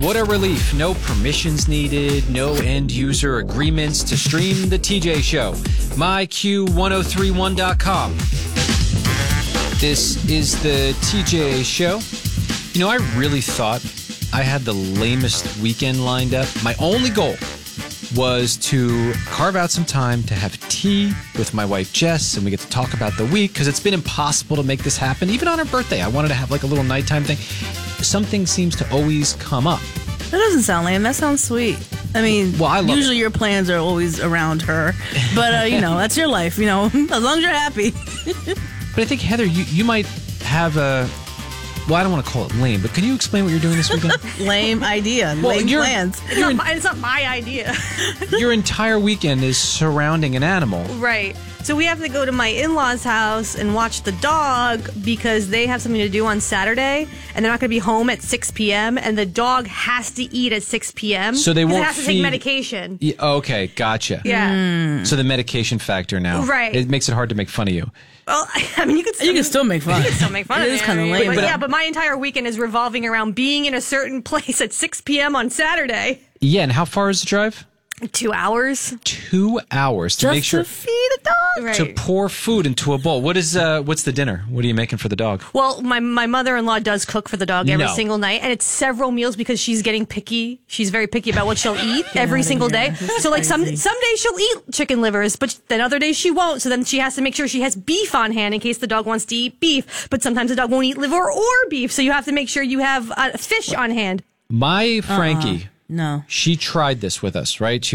What a relief. No permissions needed, no end-user agreements to stream The TJ Show. MyQ1031.com. This is The TJ Show. You know, I really thought I had the lamest weekend lined up. My only goal was to carve out some time to have tea with my wife, Jess, and we get to talk about the week, because it's been impossible to make this happen. Even on her birthday, I wanted to have like a little nighttime thing. Something seems to always come up. That doesn't sound lame. That sounds sweet. I mean, Well, I love usually your plans are always around her. But, that's your life, as long as you're happy. But I think, Heather, you might have a... Well, I don't want to call it lame, but can you explain what you're doing this weekend? Lame idea. Lame plans. It's not my idea. Your entire weekend is surrounding an animal. Right. So we have to go to my in-laws' house and watch the dog because they have something to do on Saturday, and they're not going to be home at 6 p.m., and the dog has to eat at 6 p.m. So they 'cause won't it has to feed... take medication. Yeah, okay, gotcha. Yeah. So the medication factor now. Right. It makes it hard to make fun of you. Well, I mean, you can still make fun. You can still make fun It of is me. kinda lame. But my entire weekend is revolving around being in a certain place at 6 p.m. on Saturday. Yeah, and how far is the drive? 2 hours. 2 hours to make sure... to feed a dog? Right. To pour food into a bowl. What's the dinner? What are you making for the dog? Well, my mother-in-law does cook for the dog every No. single night, and it's several meals because she's getting picky. She's very picky about what she'll eat every single day. So, like, some days she'll eat chicken livers, but then other days she won't. So then she has to make sure she has beef on hand in case the dog wants to eat beef. But sometimes the dog won't eat liver or beef, so you have to make sure you have fish on hand. My Frankie, No. she tried this with us, right?